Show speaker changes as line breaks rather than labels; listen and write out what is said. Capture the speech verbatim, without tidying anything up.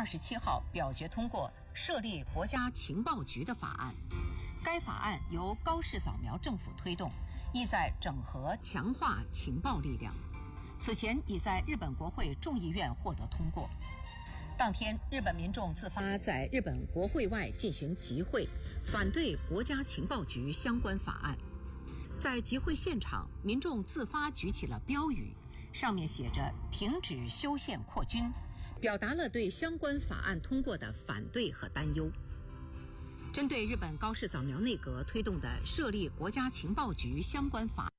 二十七号表决通过设立国家情报局的法案。该法案由高市早苗政府推动，意在整合强化情报力量。此前已在日本国会众议院获得通过。当天，日本民众自发在日本国会外进行集会，反对国家情报局相关法案。在集会现场，民众自发举起了标语，上面写着“停止修宪扩军”，表达了对相关法案通过的反对和担忧。针对日本高市早苗内阁推动的设立国家情报局相关法案，